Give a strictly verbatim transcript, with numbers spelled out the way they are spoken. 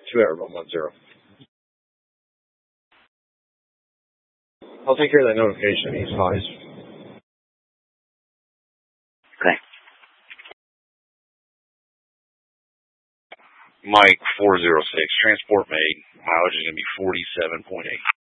two hour one one zero. I'll take care of that notification. He's fine. Okay. Mike four zero six, transport made. Mileage is going to be forty-seven point eight.